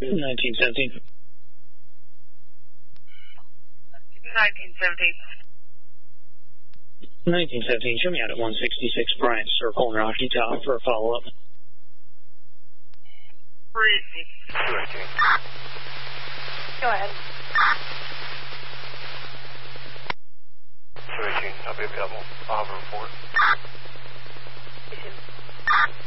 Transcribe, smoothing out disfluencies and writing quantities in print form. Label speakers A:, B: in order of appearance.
A: 1917. 1917, show me out at 166 Bryant Circle and Rocky Top for a follow-up.
B: 218.
C: Go ahead.
B: 218, I'll be available. I'll have a report.